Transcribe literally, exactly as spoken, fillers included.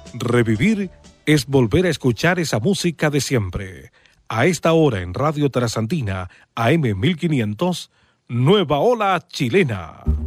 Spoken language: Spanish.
Revivir es volver a escuchar esa música de siempre. A esta hora en Radio Trasandina, A M mil quinientos, Nueva Ola Chilena.